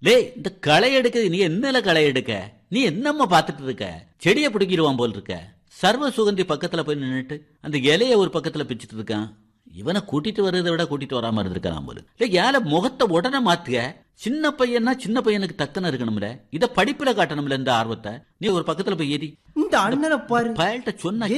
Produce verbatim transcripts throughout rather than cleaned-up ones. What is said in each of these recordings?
லே இந்த களை எடுக்க நீ என்னல களை எடுக்க, நீ என்னம்மா பாத்துட்டு இருக்க, செடியை பிடிக்கிடுவான் போல் இருக்க. சர்வ சுகந்தி பக்கத்துல போய் நின்னுட்டு அந்த இலைய ஒரு பக்கத்துல பிச்சுட்டு இருக்கான். இவனை கூட்டிட்டு வர்றதை விட கூட்டிட்டு வராம இருந்திருக்கான் போல. இல்ல ஏல முகத்தை உடனே மாத்துக. சின்ன பையனா சின்ன பையனுக்கு தக்கன இருக்கணும்ல, இத படிப்புல காட்டணும்ல இந்த ஆர்வத்தை. நீ ஒரு பக்கத்துல போய் ஏறி இந்த அண்ணனை பாரு, பயல்ட்ட சொன்னா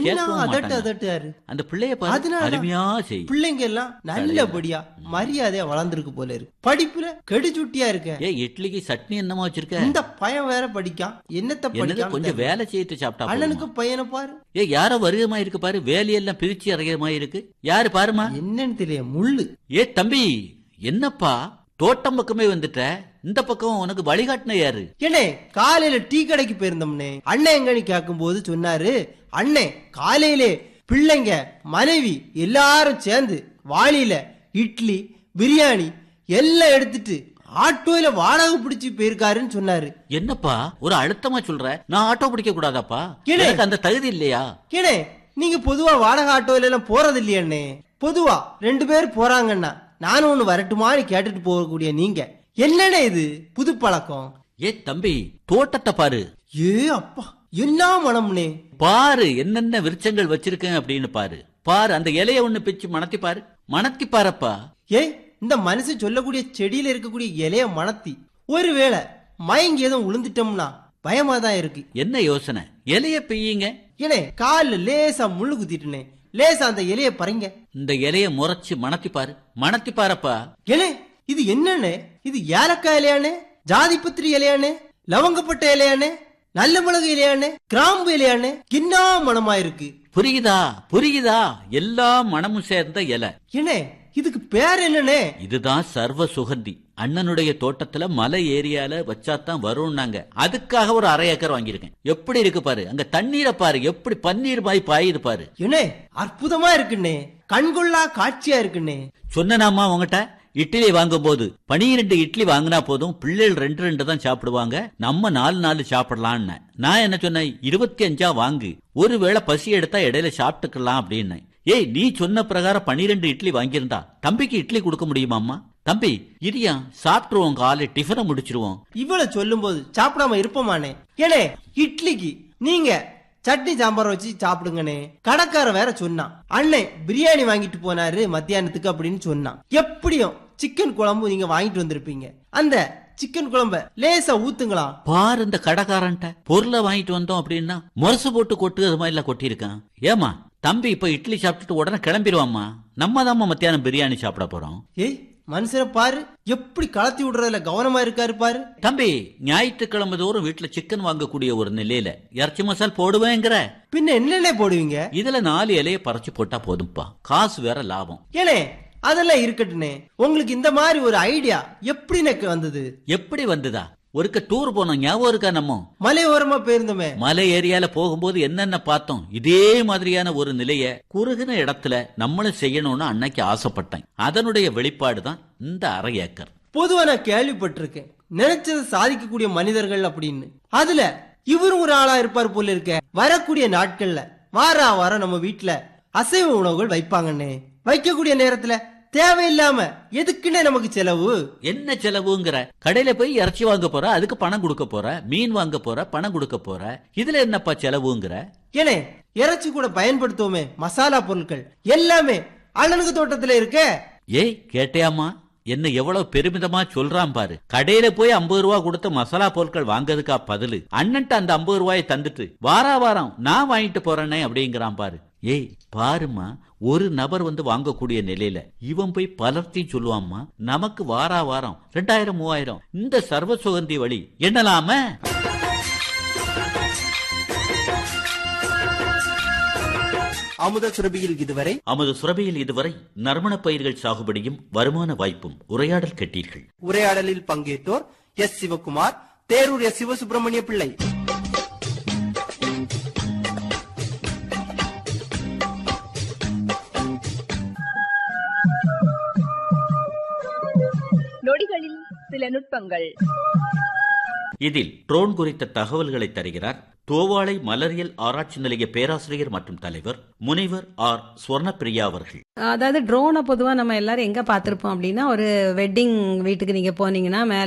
கேட்க அந்த பிள்ளைய பாரு, அருமையா செய். பிள்ளைங்க எல்லாம் நல்லபடியா மரியாதையா வளர்ந்துருக்கு போல இருக்கு. படிப்புல கெடுச்சுட்டியா இருக்க. ஏ இட்லிக்கு சட்னி என்னமா வச்சிருக்க? இந்த பையன் வேற படிக்கான், என்னத்த படிக்கான்? கொஞ்சம் வேலை செய்து சாப்பிட்டா. அண்ணனுக்கு பையனை பாரு, ஏ யாரோ வருகமா இருக்கு பாரு, வேலையெல்லாம் பிரிச்சு அறையமா இருக்கு. யாரு பாருமா, என்னன்னு தெரிய முள்ளு. ஏ தம்பி என்னப்பா தோட்டம் பக்கமே வந்துட்ட, இந்த பக்கம் உனக்கு வழிகாட்டின யாரு? ஏனே காலையில டீ கடைக்கு போயிருந்தோம்னே, அண்ணன் எங்கன்னு கேட்கும் போது சொன்னாரு, அண்ணே காலையிலே பிள்ளைங்க மனைவி எல்லாரும் சேர்ந்து வாளியில இட்லி பிரியாணி எல்லாம் எடுத்துட்டு ஆட்டோல வாடகை பிடிச்சு போயிருக்காருன்னு சொன்னாரு. என்னப்பா ஒரு அழுத்தமா சொல்ற? நான் ஆட்டோ பிடிக்க கூடாதாப்பா? எனக்கு அந்த தகுதி இல்லையா? ஏனே நீங்க பொதுவா வாடகை ஆட்டோல எல்லாம் போறது இல்லையாண்ணே? பொதுவா ரெண்டு பேர் போறாங்கன்னா நானும் ஒண்ணு வரட்டுமான்னு கேட்டுட்டு போகக்கூடிய நீங்க என்னண்ணே இது புது பழக்கம்? ஏ தம்பி தோட்டத்தை பாரு. ஏ அப்பா என்ன மனம்னே பாரு, என்னென்ன விருட்சங்கள் வச்சிருக்கேன் அப்படின்னு பாரு. பாரு அந்த இலைய ஒண்ணு பிச்சு மணத்தி பாரு, மணத்தி பாருப்பா. ஏ இந்த மனுஷன் சொல்லக்கூடிய செடியில இருக்கக்கூடிய இலைய மணத்தி ஒருவேளை மயங்கி எதுவும் உளுந்துட்டோம்னா பயமாதான் இருக்கு. என்ன யோசனை? இலைய பெய்யுங்க. ஏனே காலில் லேசா முள்ளு குத்திட்டுனே, லேசா அந்த இலைய பறிங்க. இந்த இலைய முறைச்சு மணத்தி பாரு, மணத்தி பாருப்பா. ஏனே இது என்னன்னு? இது ஏலக்காய் இலையானே, ஜாதிபத்திரி இலையானே, லவங்கப்பட்ட இலையானே, நல்ல மிளகு இலையானே, கிராம்பு இலையானே, கின்னா மனமா இருக்கு. புரியுதா புரியுதா? எல்லா மனமும் சேர்ந்த இலை. ஏனே இதுக்கு பேர் என்னன்னே? இதுதான் சர்வ சுகந்தி. அண்ணனுடைய தோட்டத்துல மலை ஏரியால வச்சாதான் வரும்னாங்க. அதுக்காக ஒரு அரை ஏக்கர் வாங்கியிருக்கேன். எப்படி இருக்கு பாரு, அங்க தண்ணீரை பாரு, எப்படி பன்னீர் பாய் பாயுது பாரு. ஏனே அற்புதமா இருக்குன்னே, கண்கொள்ளா காட்சியா இருக்குன்னே. சொன்னாமா உங்ககிட்ட இட்லி வாங்கும் போது பனிரெண்டு இட்லி வாங்கினா போதும், பிள்ளைகள் ரெண்டு ரெண்டு தான் சாப்பிடுவாங்க, நம்ம நாலு நாலு சாப்பிடலான்னு. நான் என்ன சொன்னேன், இருபத்தி அஞ்சா வாங்கு, ஒருவேளை பசி எடுத்தா இடையில சாப்பிட்டுக்கலாம் அப்படின்னு. ஏய் நீ சொன்ன பிரகாரம் பனிரெண்டு இட்லி வாங்கியிருந்தா தம்பிக்கு இட்லி கொடுக்க முடியுமாமா? தம்பி இரியா சாப்பிட்டுருவோம், காலை டிஃபனை முடிச்சிருவோம். இவ்வளவு சொல்லும் போது சாப்பிடாம இருப்போமானே? ஏனே இட்லிக்கு நீங்க சட்னி சாம்பார் வச்சு சாப்பிடுங்கனே. கடைக்கார வேற சொன்னான், அண்ணன் பிரியாணி வாங்கிட்டு போனாரு மத்தியானத்துக்கு அப்படின்னு சொன்னான். எப்படியும் சிக்கன் குழம்பு நீங்க வாங்கிட்டு வந்திருப்பீங்க, அந்த சிக்கன் குழம்ப லேசா ஊத்துங்களா. பாரு இந்த கடைக்காரன்ட்ட பொருளை வாங்கிட்டு வந்தோம் அப்படின்னா முரசு போட்டு கொட்டு அது மாதிரி கொட்டி இருக்கான். ஏமா தம்பி இப்ப இட்லி சாப்பிட்டுட்டு உடனே கிளம்பிடுவாமா, நம்ம தாம்மா மத்தியானம் பிரியாணி சாப்பிட போறோம். ஏய் மனுஷனை பாரு எப்படி கலத்தி விடுறதுல கவனமா இருக்காரு பாரு. தம்பி ஞாயிற்றுக்கிழமை தோறும் வீட்டுல சிக்கன் வாங்கக்கூடிய ஒரு நிலையில இறைச்சி மசால் போடுவேங்கிற, பின்ன என்னென்ன போடுவீங்க? இதுல நாலு இலைய பறிச்சு போட்டா போதும்பா, காசு வேற லாபம். ஏனே அதெல்லாம் இருக்கட்டுனே, உங்களுக்கு இந்த மாதிரி ஒரு ஐடியா எப்படி எனக்கு வந்தது? எப்படி வந்ததா? ஒருக்க டூர் போனோம் ஞாபகம் இருக்கா? நம்ம மலை ஓரமா போயிருந்தோமே, மலை ஏரியால போகும்போது என்னென்ன பார்த்தோம், இதே மாதிரியான ஒரு நிலைய குறுகின இடத்துல நம்மளும் செய்யணும்னு அன்னைக்கு ஆசைப்பட்டேன். அதனுடைய வெளிப்பாடு தான் இந்த அரை ஏக்கர். பொதுவா நான் கேள்விப்பட்டிருக்கேன் நினைச்சதை சாதிக்கக்கூடிய மனிதர்கள் அப்படின்னு. அதுல இவரும் ஒரு ஆளா இருப்பார் போல இருக்க. வரக்கூடிய நாட்கள்ல வார வாரம் நம்ம வீட்டுல அசைவ உணவுகள் வைப்பாங்கன்னே. வைக்கக்கூடிய நேரத்துல தேவையில்லாம எதுக்குன்னே நமக்கு செலவு. என்ன செலவுங்கிற? கடையில போய் இறைச்சி வாங்க போற, அதுக்கு பணம் கொடுக்க போற, மீன் வாங்க போற, பணம் கொடுக்க போற, இதுல என்னப்பா செலவுங்கிற? ஏனே இறைச்சி கூட பயன்படுத்துவோமே மசாலா பொருட்கள் எல்லாமே அண்ணனுக்கு தோட்டத்துல இருக்க. ஏய் கேட்டியாமா, என்ன எவ்வளவு பெருமிதமா சொல்றான் பாரு. கடையில போய் ஐம்பது ரூபா கொடுத்த மசாலா பொருட்கள் வாங்கறதுக்கா பதிலு அண்ணன்ட்ட அந்த ஐம்பது ரூபாயை தந்துட்டு வாரா வாரம் நான் வாங்கிட்டு போறேனே அப்படிங்கிறான் பாரு. ஏய் பாருமா, ஒரு நபர் வந்து வாங்கக்கூடிய நிலையில இவன் போய் பலர்த்தையும் சொல்லுவாமா, நமக்கு வாரா வாரம் ரெண்டாயிரம் மூவாயிரம் இந்த சர்வ சுகந்தி வழி என்னலாம. அமுத சுரபியில் இதுவரை அமுத சுரபியில் இதுவரை நறுமண பயிர்கள் சாகுபடியும் வருமான வாய்ப்பும் உரையாடல் கேட்டீர்கள். உரையாடலில் பங்கேற்றோர் எஸ் சிவகுமார், தேரூர் எஸ் சிவசுப்பிரமணிய பிள்ளை. நொடிகளில் சில நுட்பங்கள். இதில் ட்ரோன் குறித்த தகவல்களை தருகிறார் தோவாளை மலரியல் ஆராய்ச்சி நிலைய பேராசிரியர் மற்றும் தலைவர் முனைவர் ஆர் ஸ்வர்ணப்பிரியா அவர்கள். அதாவது ட்ரோனை பொதுவா நம்ம எல்லாரும் எங்க பாத்திருப்போம் அப்படின்னா, ஒரு வெட்டிங் வீட்டுக்கு நீங்க போனீங்கன்னா